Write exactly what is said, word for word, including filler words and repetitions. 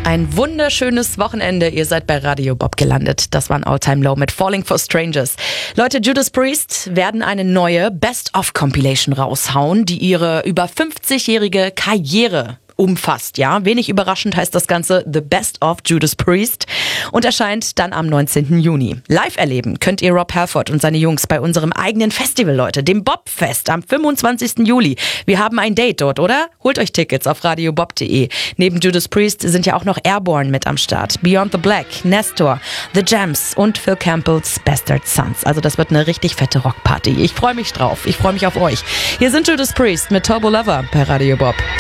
Ein wunderschönes Wochenende. Ihr seid bei Radio Bob gelandet. Das war ein All-Time Low mit Falling for Strangers. Leute, Judas Priest werden eine neue Best-of-Compilation raushauen, die ihre über fünfzigjährige Karriere umfasst, ja. Wenig überraschend heißt das Ganze The Best of Judas Priest und erscheint dann am neunzehnten Juni. Live erleben könnt ihr Rob Halford und seine Jungs bei unserem eigenen Festival, Leute, dem Bobfest am fünfundzwanzigsten Juli. Wir haben ein Date dort, oder? Holt euch Tickets auf radio bob punkt de. Neben Judas Priest sind ja auch noch Airborne mit am Start, Beyond the Black, Nestor, The Jams und Phil Campbell's Bastard Sons. Also das wird eine richtig fette Rockparty. Ich freue mich drauf. Ich freue mich auf euch. Hier sind Judas Priest mit Turbo Lover bei Radio Bob.